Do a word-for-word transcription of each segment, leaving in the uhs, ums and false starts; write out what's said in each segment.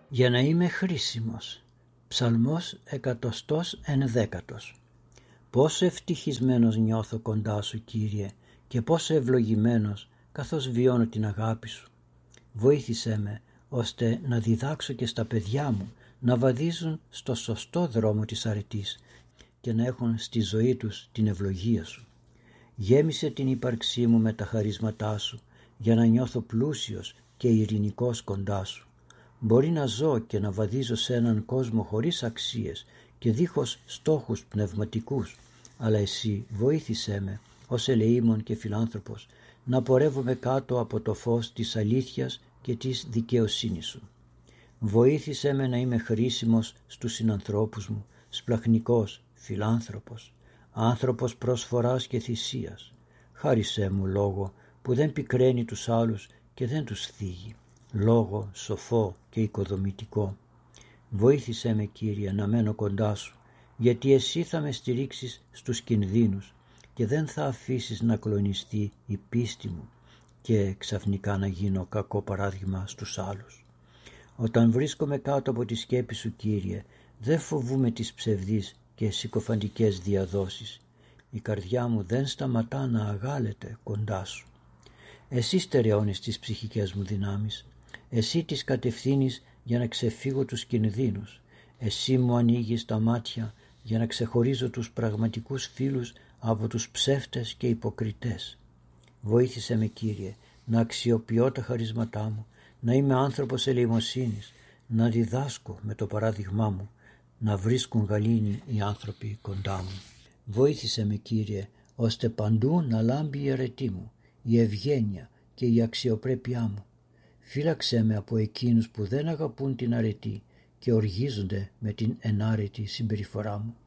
για να είμαι χρήσιμος. Ψαλμός εκατοστός ενδέκατος. Πόσο ευτυχισμένος νιώθω κοντά σου, Κύριε, και πόσο ευλογημένος καθώς βιώνω την αγάπη σου. Βοήθησέ με ώστε να διδάξω και στα παιδιά μου να βαδίζουν στο σωστό δρόμο της αρετής και να έχουν στη ζωή τους την ευλογία σου. Γέμισε την ύπαρξή μου με τα χαρίσματά σου για να νιώθω πλούσιος και ειρηνικός κοντά σου. Μπορεί να ζω και να βαδίζω σε έναν κόσμο χωρίς αξίες και δίχως στόχους πνευματικούς, αλλά εσύ βοήθησέ με ως ελεήμων και φιλάνθρωπος να πορεύομαι κάτω από το φως της αλήθειας και της δικαιοσύνης σου. Βοήθησέ με να είμαι χρήσιμος στους συνανθρώπους μου, σπλαχνικός, φιλάνθρωπος, άνθρωπος προσφοράς και θυσίας. Χάρισέ μου λόγο που δεν πικραίνει τους άλλους και δεν τους θίγει, λόγο σοφό και οικοδομητικό. Βοήθησέ με, Κύριε, να μένω κοντά σου, γιατί εσύ θα με στηρίξεις στους κινδύνους και δεν θα αφήσεις να κλονιστεί η πίστη μου και ξαφνικά να γίνω κακό παράδειγμα στους άλλους. Όταν βρίσκομαι κάτω από τη σκέπη σου, Κύριε, δεν φοβούμαι τις ψευδείς και συκοφαντικές διαδόσεις. Η καρδιά μου δεν σταματά να αγάλεται κοντά σου. Εσύ στερεώνεις τις ψυχικές μου δυνάμεις. Εσύ τις κατευθύνεις για να ξεφύγω τους κινδύνους. Εσύ μου ανοίγεις τα μάτια για να ξεχωρίζω τους πραγματικούς φίλους από τους ψεύτες και υποκριτές. Βοήθησέ με, Κύριε, να αξιοποιώ τα χαρίσματά μου, να είμαι άνθρωπος ελεημοσύνης, να διδάσκω με το παράδειγμά μου, να βρίσκουν γαλήνη οι άνθρωποι κοντά μου. Βοήθησέ με, Κύριε, ώστε παντού να λάμπει η αρετή μου, η ευγένεια και η αξιοπρέπειά μου. Φύλαξέ με από εκείνους που δεν αγαπούν την αρετή και οργίζονται με την ενάρετη συμπεριφορά μου.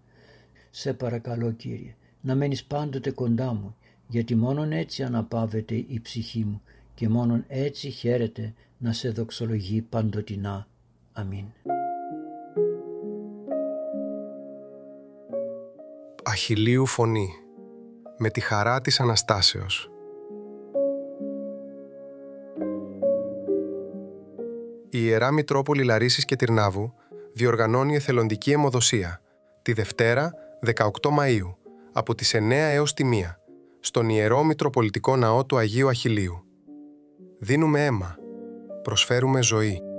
Σε παρακαλώ, Κύριε, να μένεις πάντοτε κοντά μου, γιατί μόνον έτσι αναπαύεται η ψυχή μου και μόνον έτσι χαίρεται να σε δοξολογεί παντοτινά. Αμήν. Αχιλλείου φωνή, με τη χαρά της Αναστάσεως. Η Ιερά Μητρόπολη Λαρίσης και Τυρνάβου διοργανώνει εθελοντική αιμοδοσία τη Δευτέρα δεκαοκτώ Μαΐου από τις εννέα έως τη μία στον Ιερό Μητροπολιτικό Ναό του Αγίου Αχιλλείου. Δίνουμε αίμα, προσφέρουμε ζωή.